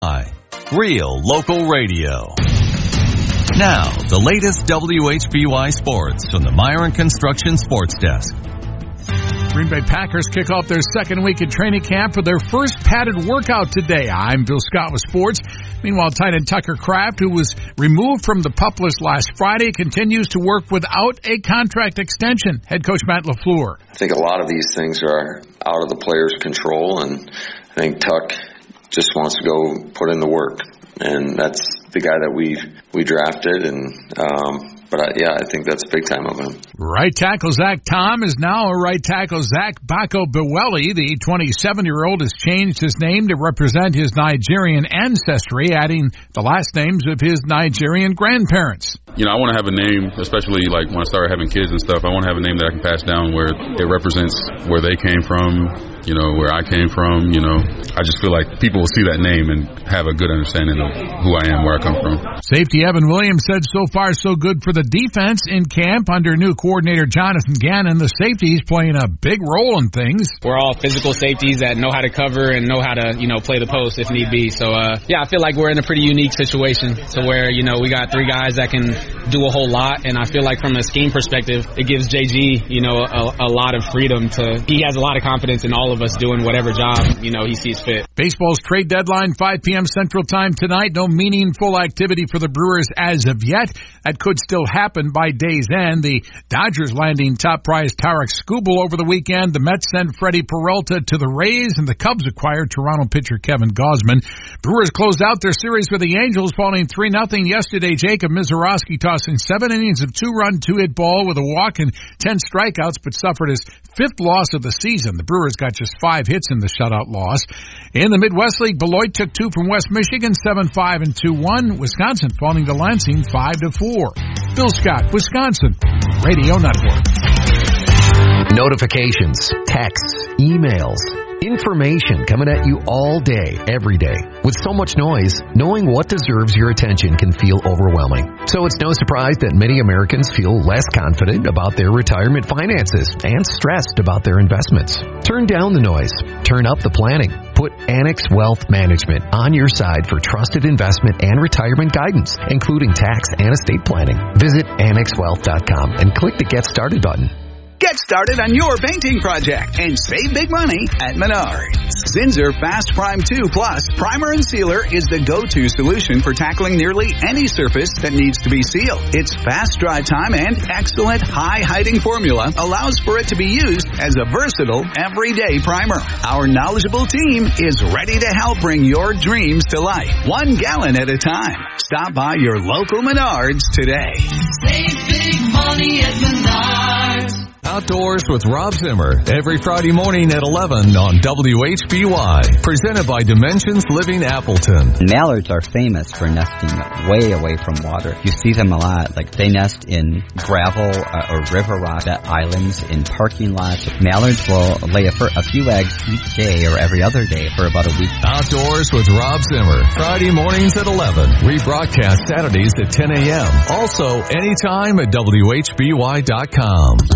Real local radio. Now, the latest WHBY sports from the Myron Construction Sports Desk. Green Bay Packers kick off their second week at training camp for their first padded workout today. I'm Bill Scott with sports. Meanwhile, tight end Tucker Kraft, who was removed from the PUP list last Friday, continues to work without a contract extension. Head coach Matt LaFleur. I think a lot of these things are out of the player's control, and I think Tuck just wants to go put in the work. And that's the guy that we drafted, and I think that's big time of him. Right tackle Zach Tom is now a right tackle Zach Bako Beweli. The 27-year-old has changed his name to represent his Nigerian ancestry, adding the last names of his Nigerian grandparents. You know, I want to have a name, especially like when I started having kids and stuff, I want to have a name that I can pass down where it represents where they came from, you know, where I came from, you know. I just feel like people will see that name and have a good understanding of who I am, where I come from. Safety Evan Williams said so far so good for the defense in camp under new coordinator Jonathan Gannon. The safeties playing a big role in things. We're all physical safeties that know how to cover and know how to, play the post if need be. So, I feel like we're in a pretty unique situation to where, we got three guys that can do a whole lot, and I feel like from a scheme perspective, it gives JG, a lot of freedom he has a lot of confidence in all of us doing whatever job, he sees fit. Baseball's trade deadline, 5 p.m. Central Time tonight. No meaningful activity for the Brewers as of yet. That could still happen by day's end. The Dodgers landing top prize Tarek Skubal over the weekend. The Mets send Freddie Peralta to the Rays, and the Cubs acquired Toronto pitcher Kevin Gausman. Brewers closed out their series with the Angels, falling 3-0 yesterday. Jacob Mizorowski tossing 7 innings of 2-run, 2-hit ball with a walk and 10 strikeouts, but suffered his 5th loss of the season. The Brewers got just 5 hits in the shutout loss. In the Midwest League, Beloit took 2 from West Michigan, 7-5 and 2-1. Wisconsin falling to Lansing 5-4. Bill Scott, Wisconsin Radio Network. Notifications, texts, emails, information coming at you all day, every day. With so much noise, knowing what deserves your attention can feel overwhelming. So it's no surprise that many Americans feel less confident about their retirement finances and stressed about their investments. Turn down the noise. Turn up the planning. Put Annex Wealth Management on your side for trusted investment and retirement guidance, including tax and estate planning. Visit AnnexWealth.com and click the Get Started button. Get started on your painting project and save big money at Menards. Zinsser Fast Prime 2 Plus Primer and Sealer is the go-to solution for tackling nearly any surface that needs to be sealed. Its fast dry time and excellent high-hiding formula allows for it to be used as a versatile, everyday primer. Our knowledgeable team is ready to help bring your dreams to life, 1 gallon at a time. Stop by your local Menards today. Save big money at Menards. Outdoors with Rob Zimmer, every Friday morning at 11 on WHBY. Presented by Dimensions Living Appleton. Mallards are famous for nesting way away from water. You see them a lot. Like they nest in gravel or river rock islands, in parking lots. Mallards will lay a few eggs each day or every other day for about a week. Outdoors with Rob Zimmer, Friday mornings at 11. Rebroadcast Saturdays at 10 a.m. Also, anytime at WHBY.com.